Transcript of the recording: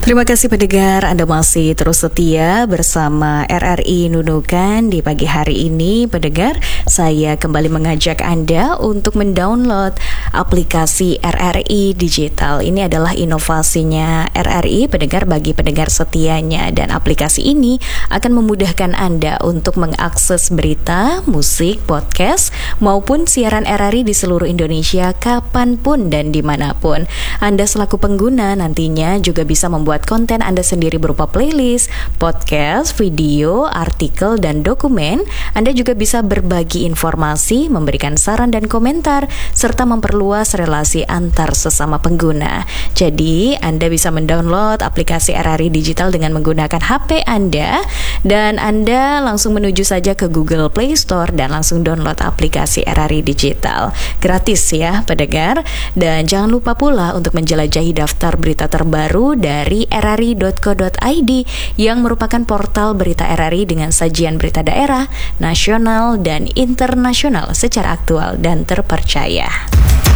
Terima kasih pendengar, Anda masih terus setia bersama RRI Nunukan di pagi hari ini. Pendengar, saya kembali mengajak Anda untuk mendownload aplikasi RRI Digital. Ini adalah inovasinya RRI, pendengar, bagi pendengar setianya. Dan aplikasi ini akan memudahkan Anda untuk mengakses berita, musik, podcast, maupun siaran RRI di seluruh Indonesia kapanpun dan dimanapun. Anda selaku pengguna nantinya juga bisa membuat konten Anda sendiri berupa playlist, podcast, video, artikel, dan dokumen. Anda juga bisa berbagi informasi, memberikan saran dan komentar, serta memperluas relasi antar sesama pengguna. Jadi, Anda bisa mendownload aplikasi RRI Digital dengan menggunakan HP Anda, dan Anda langsung menuju saja ke Google Play Store dan langsung download aplikasi RRI Digital. Gratis ya, pendengar. Dan jangan lupa pula untuk menjelajahi daftar berita terbaru dari rri.co.id yang merupakan portal berita RRI dengan sajian berita daerah, nasional, dan internasional secara aktual dan terpercaya.